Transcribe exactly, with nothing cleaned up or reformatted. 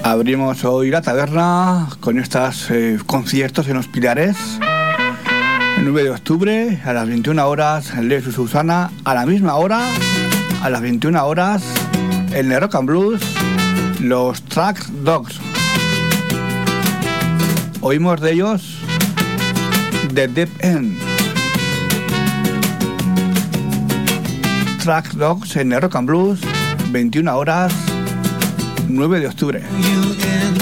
Abrimos hoy la taberna con estos eh, conciertos en los Pilares. El nueve de octubre a las veintiuna horas en Lesu Susana, a la misma hora, a las veintiuna horas en el Rock and Blues, los Track Dogs. Oímos de ellos The Deep End. Track Dogs en el Rock and Blues, veintiuna horas, nueve de octubre.